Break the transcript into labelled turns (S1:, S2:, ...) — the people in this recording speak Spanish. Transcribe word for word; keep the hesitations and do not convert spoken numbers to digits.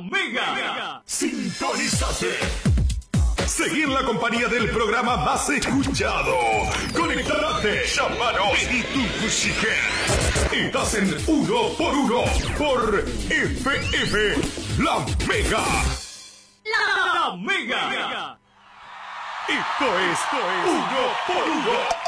S1: Mega.
S2: Sintonízate. Seguí en la compañía del programa más escuchado. Conectate, Chamano y tu música. Estás en uno por uno por F M La Mega.
S1: La Mega.
S2: Esto es uno por uno.